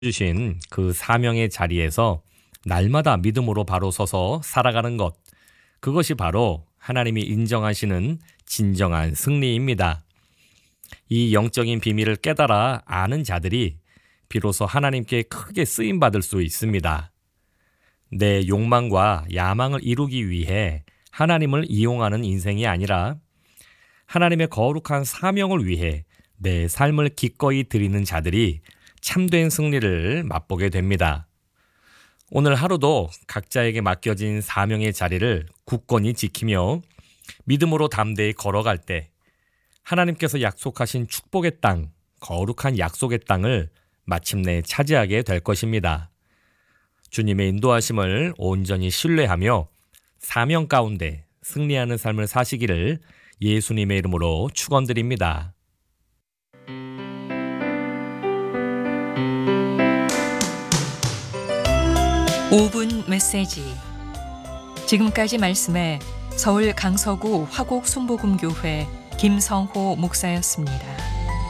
주신 그 사명의 자리에서 날마다 믿음으로 바로 서서 살아가는 것, 그것이 바로 하나님이 인정하시는 진정한 승리입니다. 이 영적인 비밀을 깨달아 아는 자들이 비로소 하나님께 크게 쓰임받을 수 있습니다. 내 욕망과 야망을 이루기 위해 하나님을 이용하는 인생이 아니라 하나님의 거룩한 사명을 위해 내 삶을 기꺼이 드리는 자들이 참된 승리를 맛보게 됩니다. 오늘 하루도 각자에게 맡겨진 사명의 자리를 굳건히 지키며 믿음으로 담대히 걸어갈 때 하나님께서 약속하신 축복의 땅, 거룩한 약속의 땅을 마침내 차지하게 될 것입니다. 주님의 인도하심을 온전히 신뢰하며 사명 가운데 승리하는 삶을 사시기를 예수님의 이름으로 축원드립니다. 5분 메시지. 지금까지 말씀에 서울 강서구 화곡 순복음교회 김성호 목사였습니다.